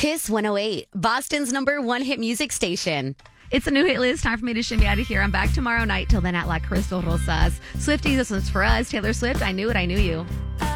Kiss 108, Boston's #1 hit music station. It's a new hit list. Time for me to shimmy out of here. I'm back tomorrow night. Till then, at La Crystal Rosas. Swifties, this one's for us. Taylor Swift, I Knew It, I Knew You.